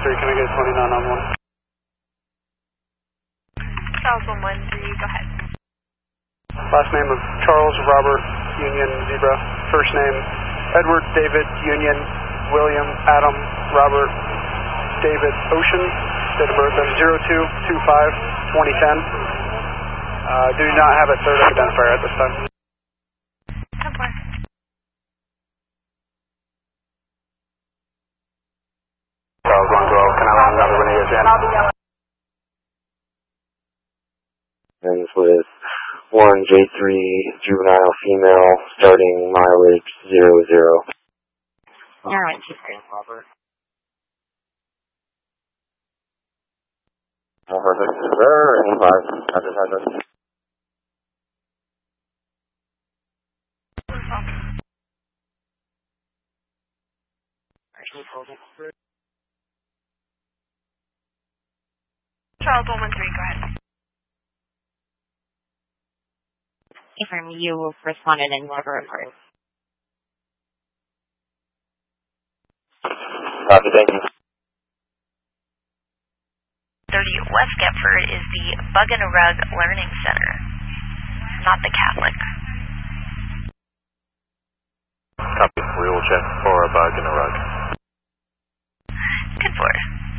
can I get 29 on 1? Charles 113, go ahead. Last name of Charles Robert Union Zebra. First name Edward David Union William Adam Robert David Ocean. Date of birth of 02/25/2010. Do not have a third identifier at this time. 10-4. Charles 112, can I run another one of yours in? Ends with 1J3 juvenile female, starting mileage 00. Alright, Robert. Perfect. Sir, 5. Charles 113, go ahead. Confirm you responded in whatever report. Copy, thank you. 30 West Getford is the Bug and a Rug Learning Center, not the Catholic. Copy, we will check for a bug and a rug. 10-4.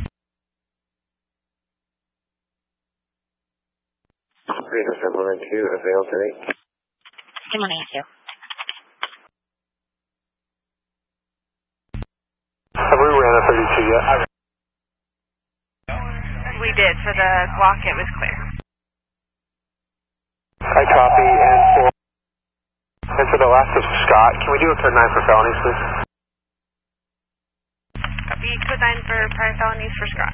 Freedom Supplement 2, avail today. Good morning, you. Have we ran a 32 yet? We did. For the Glock, it was clear. I copy, and for the last of Scott, can we do a code 9 for felonies, please? Copy, code 9 for prior felonies for Scott.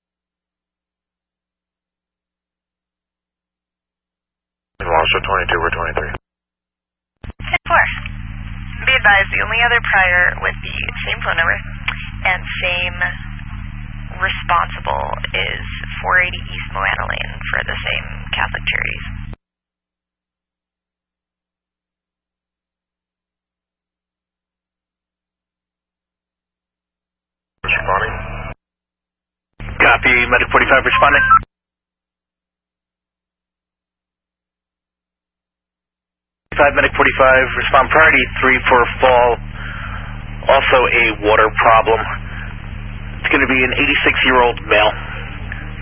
Also 22 or 23. 10-4. Be advised, the only other prior with the same phone number and same responsible is 480 East Moana Lane for the same Catholic Charities. Responding. Copy, Medic 45 responding. Medic 45, respond priority 3 for fall, also a water problem. It's going to be an 86-year-old male.